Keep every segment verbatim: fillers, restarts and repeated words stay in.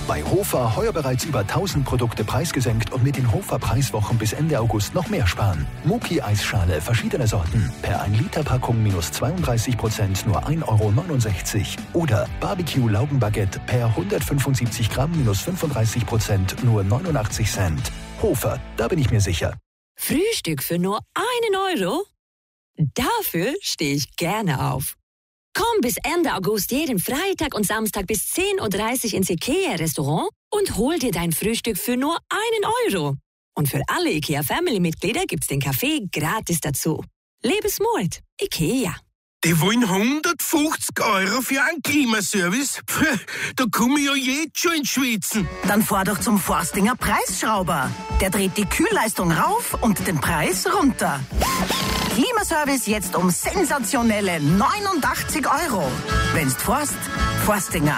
Bei Hofer heuer bereits über tausend Produkte preisgesenkt und mit den Hofer-Preiswochen bis Ende August noch mehr sparen. Muki-Eisschale verschiedene Sorten. Per ein Liter Packung minus zweiunddreißig Prozent nur ein Euro neunundsechzig. Oder Barbecue-Laugenbaguette per hundertfünfundsiebzig Gramm minus fünfunddreißig Prozent nur neunundachtzig Cent. Hofer, da bin ich mir sicher. Frühstück für nur einen Euro? Dafür stehe ich gerne auf. Komm bis Ende August jeden Freitag und Samstag bis zehn Uhr dreißig ins IKEA-Restaurant und hol dir dein Frühstück für nur einen Euro. Und für alle IKEA-Family-Mitglieder gibt's den Kaffee gratis dazu. Lebensmut. IKEA. Die wollen hundertfünfzig Euro für einen Klimaservice? Da komme ich ja jetzt schon ins Schwitzen. Dann fahr doch zum Forstinger Preisschrauber. Der dreht die Kühlleistung rauf und den Preis runter. Klimaservice jetzt um sensationelle neunundachtzig Euro. Wenn's forst, Forstinger.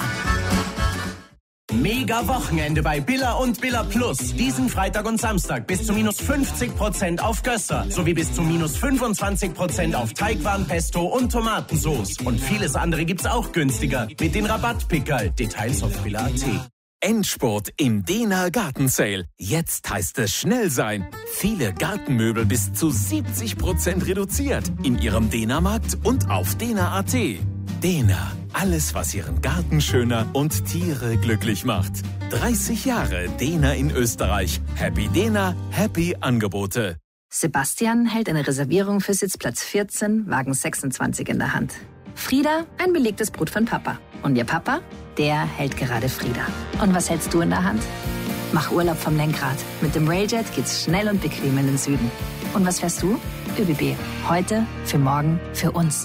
Mega Wochenende bei Billa und Billa Plus. Diesen Freitag und Samstag bis zu minus fünfzig Prozent auf Gösser sowie bis zu minus fünfundzwanzig Prozent auf Teigwaren, Pesto und Tomatensauce. Und vieles andere gibt's auch günstiger mit den Rabattpickerl. Details auf billa punkt at. Endspurt im Dena Garten Sale. Jetzt heißt es schnell sein. Viele Gartenmöbel bis zu siebzig Prozent reduziert. In Ihrem Dena-Markt und auf dena punkt at. Dena, alles was Ihren Garten schöner und Tiere glücklich macht. dreißig Jahre Dena in Österreich. Happy Dena, happy Angebote. Sebastian hält eine Reservierung für Sitzplatz vierzehn, Wagen sechsundzwanzig in der Hand. Frieda, ein belegtes Brot von Papa. Und ihr Papa, der hält gerade Frieda. Und was hältst du in der Hand? Mach Urlaub vom Lenkrad. Mit dem Railjet geht's schnell und bequem in den Süden. Und was fährst du? ÖBB. Heute, für morgen, für uns.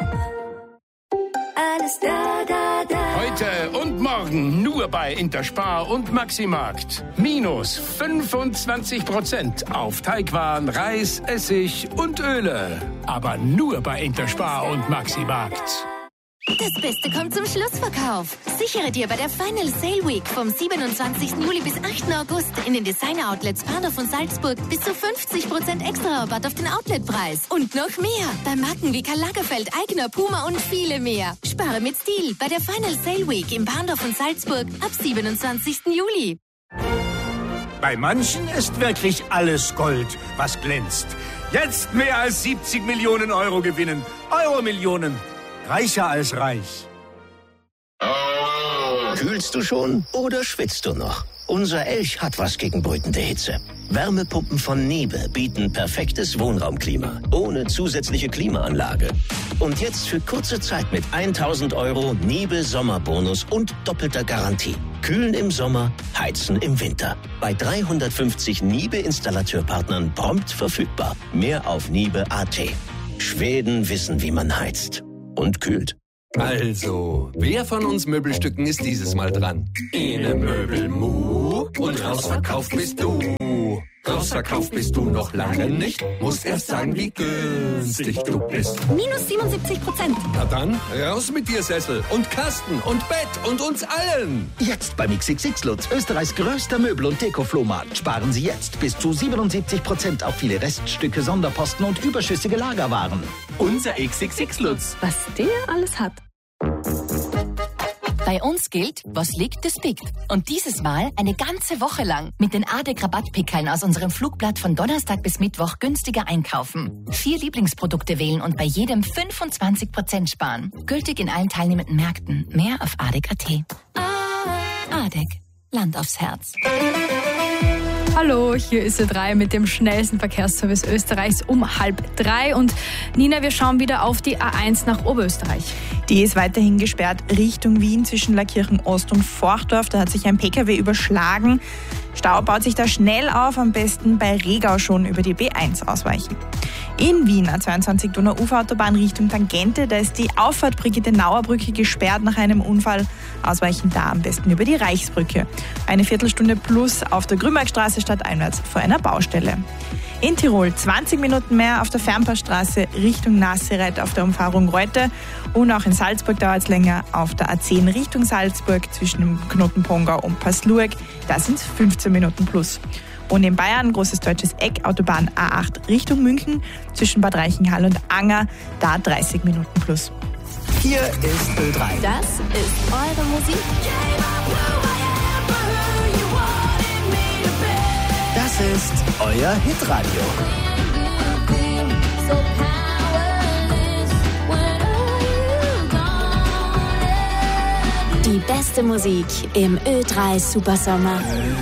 Alles da, da, da. Heute und morgen nur bei Interspar und Maximarkt. Minus fünfundzwanzig Prozent auf Teigwaren, Reis, Essig und Öle. Aber nur bei Interspar und Maximarkt. Das Beste kommt zum Schlussverkauf. Sichere dir bei der Final Sale Week vom siebenundzwanzigsten Juli bis achten August in den Designer-Outlets Bahnhof und Salzburg bis zu fünfzig Prozent extra Rabatt auf den Outletpreis. Und noch mehr bei Marken wie Karl Lagerfeld, Aigner, Puma und viele mehr. Spare mit Stil bei der Final Sale Week im Bahnhof und Salzburg ab siebenundzwanzigsten Juli. Bei manchen ist wirklich alles Gold, was glänzt. Jetzt mehr als siebzig Millionen Euro gewinnen. Euro-Millionen. Reicher als reich. Kühlst du schon oder schwitzt du noch? Unser Elch hat was gegen brütende Hitze. Wärmepumpen von Niebe bieten perfektes Wohnraumklima, ohne zusätzliche Klimaanlage. Und jetzt für kurze Zeit mit tausend Euro Niebe Sommerbonus und doppelter Garantie. Kühlen im Sommer, heizen im Winter. Bei dreihundertfünfzig Niebe-Installateurpartnern prompt verfügbar. Mehr auf niebe punkt at. Schweden wissen, wie man heizt. Und kühlt. Also, wer von uns Möbelstücken ist dieses Mal dran? Ene Möbel Mu und rausverkauft bist du. Rausverkauft bist du noch lange nicht. Musst erst sagen, wie günstig du bist. Minus siebenundsiebzig Prozent. Na dann, raus mit dir Sessel und Kasten und Bett und uns allen. Jetzt beim X X X Lutz, Österreichs größter Möbel- und Deko-Flohmarkt. Sparen Sie jetzt bis zu siebenundsiebzig Prozent auf viele Reststücke, Sonderposten und überschüssige Lagerwaren. Unser X X X Lutz. Was der alles hat. Bei uns gilt, was liegt, das biegt. Und dieses Mal eine ganze Woche lang mit den A D E C-Rabattpickeln aus unserem Flugblatt von Donnerstag bis Mittwoch günstiger einkaufen. Vier Lieblingsprodukte wählen und bei jedem fünfundzwanzig Prozent sparen. Gültig in allen teilnehmenden Märkten. Mehr auf A D E C punkt at. A D E C. Land aufs Herz. Hallo, hier ist Ö drei mit dem schnellsten Verkehrsservice Österreichs um halb drei. Und Nina, wir schauen wieder auf die A eins nach Oberösterreich. Die ist weiterhin gesperrt Richtung Wien zwischen Lackirchen Ost und Forchdorf. Da hat sich ein Pkw überschlagen. Stau baut sich da schnell auf, am besten bei Regau schon über die B eins ausweichen. In Wien, A zweiundzwanzig Donau-Ufer-Autobahn Richtung Tangente, da ist die Auffahrt Brigitte-Nauer Brücke gesperrt nach einem Unfall. Ausweichen da am besten über die Reichsbrücke. Eine Viertelstunde plus auf der Grünbergstraße stadteinwärts vor einer Baustelle. In Tirol zwanzig Minuten mehr auf der Fernpassstraße Richtung Nasseret auf der Umfahrung Reute. Und auch in Salzburg dauert es länger auf der A zehn Richtung Salzburg zwischen dem Knoten Pongau und Passlurg. Da sind es fünfzehn Minuten plus. Und in Bayern, großes deutsches Eck, Autobahn A acht Richtung München, zwischen Bad Reichenhall und Anger, da dreißig Minuten plus. Hier ist Ö drei. Das ist eure Musik. ist euer Hitradio. Die beste Musik im Ö drei Supersommer.